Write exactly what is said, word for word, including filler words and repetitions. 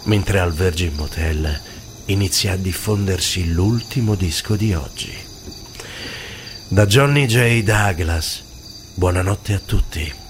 mentre al Virgin Motel inizia a diffondersi l'ultimo disco di oggi. Da Johnny J. Douglas, buonanotte a tutti.